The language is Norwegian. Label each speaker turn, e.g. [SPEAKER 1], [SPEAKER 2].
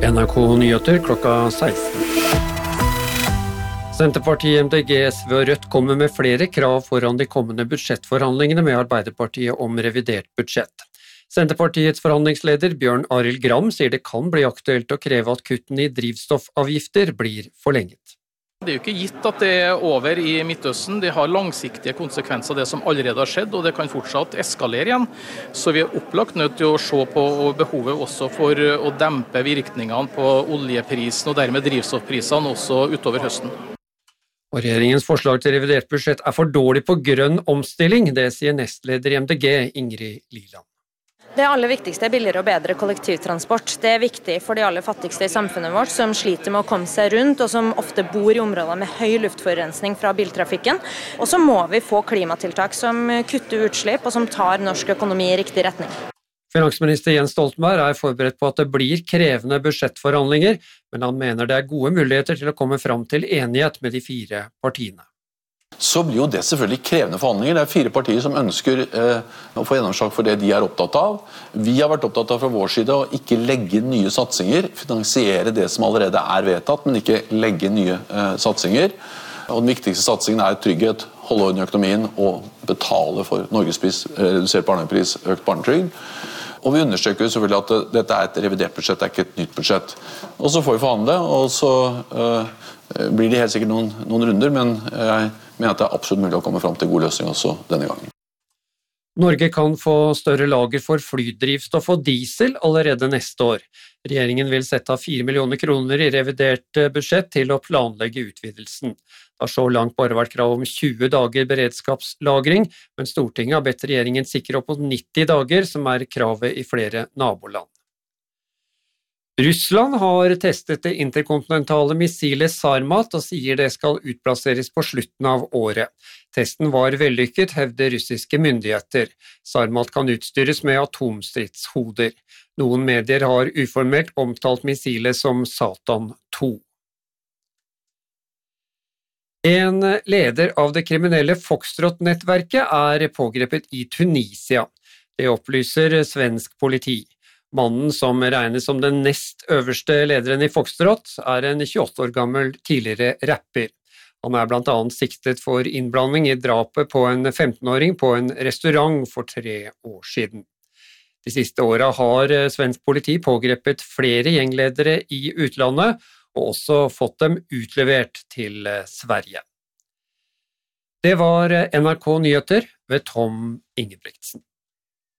[SPEAKER 1] NRK Nyheter klokka 16. Senterpartiet, MDG, SV og Rødt kommer med flere krav foran de kommende budsjettforhandlingene med Arbeiderpartiet om revidert budsjett. Senterpartiets forhandlingsleder Bjørn Arild Gram sier det kan bli aktuelt å kreve at kuttene i drivstoffavgifter blir forlenget.
[SPEAKER 2] Det er jo ikke gitt at det er over i Midtøsten. Det har langsiktige konsekvenser det som allerede har skjedd, og det kan fortsatt eskalere igjen. Så vi er opplagt nødt til å se på behovet også for å dempe virkningene på oljeprisen og dermed drivstoffprisene også utover høsten.
[SPEAKER 1] Og regjeringens forslag til revidert budsjett er for dårlig på grønn omstilling, det sier nestleder i MDG, Ingrid Liland.
[SPEAKER 3] Det aller viktigste er billigere og bedre kollektivtransport. Det er viktig for de aller fattigste i samfunnet vårt, som sliter med å komme seg rundt, og som ofte bor i områder med høy luftforurensning fra biltrafikken. Og så må vi få klimatiltak som kutter utslipp, og som tar norsk økonomi i riktig retning.
[SPEAKER 1] Finansminister Jens Stoltenberg er forberedt på at det blir krevende budsjettforhandlinger, men han mener det er gode muligheter til å komme fram til enighet med de fire partiene.
[SPEAKER 4] Så blir jo det selvfølgelig krevende forhandlinger. Det er fire partier som ønsker å få gjennomslag for det de er opptatt av. Vi har vært opptatt av fra vår side å ikke legge nye satsinger, finansiere det som allerede er vedtatt, men ikke legge nye satsinger. Og den viktigste satsingen er trygghet, holde orden i økonomien og betale for norgespris, redusert barnehagepris, økt barnetrygd. Og vi understreker selvfølgelig at dette er et revidert budsjett, det er ikke et nytt budsjett. Og så får vi forhandle, og så blir det helt sikkert noen runder, men jeg mener at det er absolutt mulig å komme fram til god løsning også denne gangen.
[SPEAKER 1] Norge kan få større lager for flydrivstoff og diesel allerede neste år. Regjeringen vil sette av 4 millioner kroner i revidert budsjett til å planlegge utvidelsen. Det har så langt bare vært krav om 20 dager beredskapslagring, men Stortinget har bedt regjeringen sikre opp mot 90 dager, som er kravet i flere naboland. Russland har testet det interkontinentale missilet Sarmat og sier det skal utplasseres på slutten av året. Testen var vellykket, hevder russiske myndigheter. Sarmat kan utstyres med atomstridshoder. Noen medier har uformelt omtalt missilet som Satan 2. En leder av det kriminelle Foxtrot-nettverket er pågrepet i Tunisia. Det opplyser svensk politi. Mannen som regnes som den nest øverste lederen i Foxtrot, er en 28 år gammel tidligere rapper. Han er blant annet siktet for innblanding i drapet på en 15-åring på en restaurant for 3 år siden. De siste årene har svensk politi pågrepet flere gjengledere i utlandet, og også fått dem utlevert til Sverige. Det var NRK Nyheter ved Tom Ingebrigtsen.